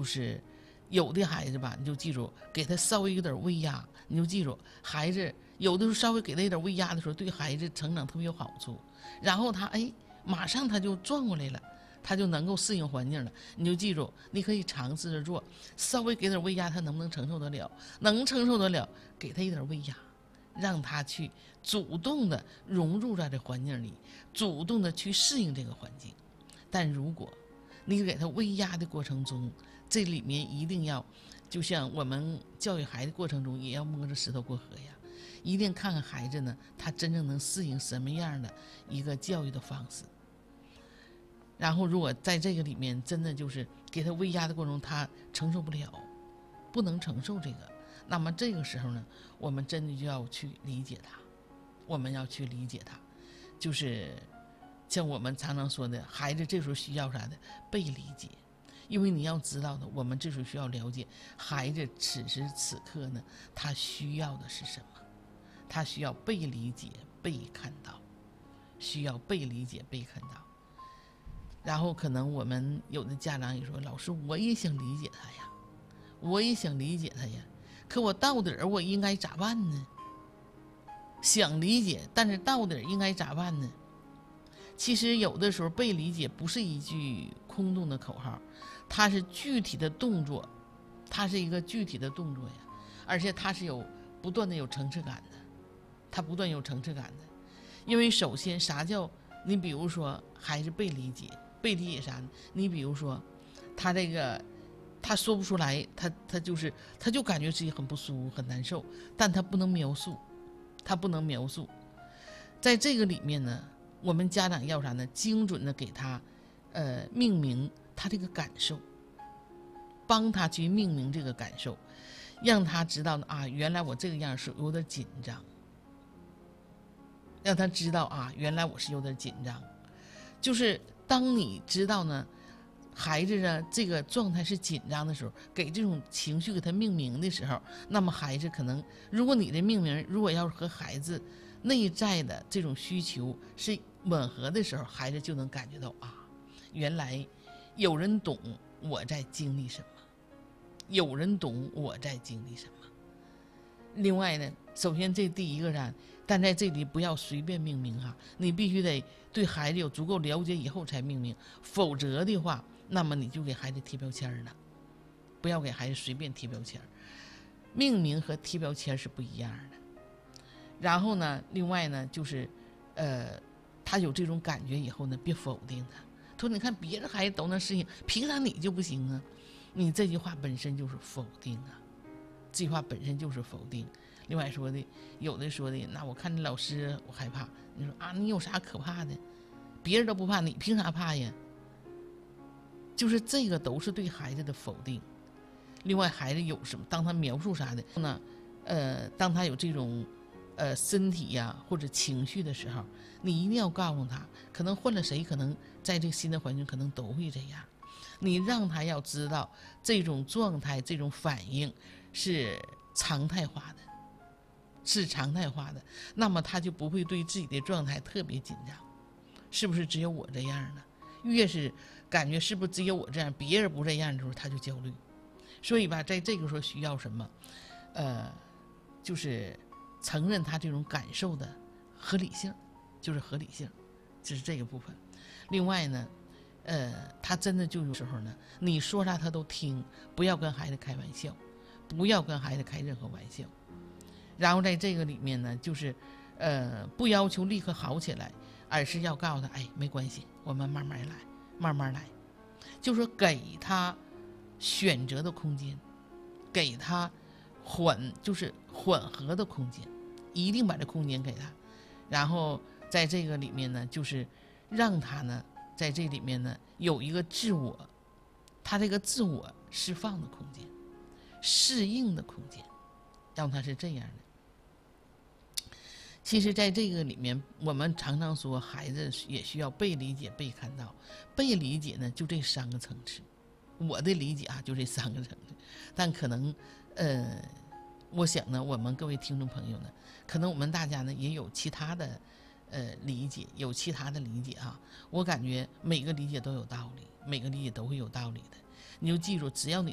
就是有的孩子吧，你就记住，给他稍微有点喂压，你就记住，孩子有的时候稍微给他一点喂压的时候，对孩子成长特别有好处。然后他马上他就转过来了，他就能够适应环境了。你就记住，你可以尝试着做，稍微给点喂压，他能不能承受得了？能承受得了，给他一点喂压，让他去主动的融入在这环境里，主动的去适应这个环境。但如果你给他喂压的过程中，这里面一定要，就像我们教育孩子过程中，也要摸着石头过河呀，一定看看孩子呢，他真正能适应什么样的一个教育的方式。然后如果在这个里面真的就是给他喂压的过程中，他承受不了，不能承受这个，那么这个时候呢，我们真的就要去理解他，我们要去理解他，就是像我们常常说的，孩子这时候需要啥的？被理解。因为你要知道的，我们这时候需要了解孩子此时此刻呢，他需要的是什么？他需要被理解、被看到，需要被理解、被看到。然后可能我们有的家长也说，老师，我也想理解他呀，我也想理解他呀，可我到底我应该咋办呢？想理解，但是到底应该咋办呢？其实有的时候被理解不是一句空洞的口号，它是具体的动作，它是一个具体的动作呀，而且它是不断的有层次感的，它不断有层次感的。因为首先啥叫你比如说孩子被理解，被理解啥呢？你比如说他这个他说不出来，他就感觉自己很不舒服很难受，但他不能描述，他不能描述。在这个里面呢，我们家长要啥呢？精准的给他命名他这个感受，帮他去命名这个感受，让他知道啊，原来我这个样是有点紧张，让他知道啊，原来我是有点紧张。就是当你知道呢，孩子呢这个状态是紧张的时候，给这种情绪给他命名的时候，那么孩子可能，如果你的命名如果要是和孩子内在的这种需求是吻合的时候，孩子就能感觉到啊，原来有人懂我在经历什么，有人懂我在经历什么。另外呢，首先这第一个呢，但在这里不要随便命名哈，你必须得对孩子有足够了解以后才命名，否则的话，那么你就给孩子贴标签了。不要给孩子随便贴标签，命名和贴标签是不一样的。然后呢，另外呢，就是他有这种感觉以后呢，别否定他。他说你看别的孩子都能适应，凭啥你就不行啊？你这句话本身就是否定啊，这句话本身就是否定。另外说的，有的说的，那我看你老师我害怕，你说啊，你有啥可怕的？别人都不怕，你凭啥怕呀？就是这个都是对孩子的否定。另外孩子有什么，当他描述啥的呢，当他有这种身体呀或者情绪的时候，你一定要告诉他，可能换了谁，可能在这个新的环境可能都会这样。你让他要知道这种状态这种反应是常态化的，是常态化的，那么他就不会对自己的状态特别紧张。是不是只有我这样呢？越是感觉是不是只有我这样，别人不这样的时候，他就焦虑。所以吧，在这个时候需要什么？就是承认他这种感受的合理性，就是合理性，就是这个部分。另外呢，他真的就有时候呢，你说啥他都听，不要跟孩子开玩笑，不要跟孩子开任何玩笑。然后在这个里面呢，就是不要求立刻好起来，而是要告诉他，哎，没关系，我们慢慢来，慢慢来，就是说给他选择的空间，给他就是缓和的空间，一定把这空间给他。然后在这个里面呢，就是让他呢在这里面呢有一个自我，他这个自我释放的空间，适应的空间，让他是这样的。其实在这个里面，我们常常说孩子也需要被理解被看到。被理解呢就这3个层次，我的理解啊就这3个层次。但可能我想呢，我们各位听众朋友呢，可能我们大家呢也有其他的理解，有其他的理解啊。我感觉每个理解都有道理，每个理解都会有道理的。你就记住，只要你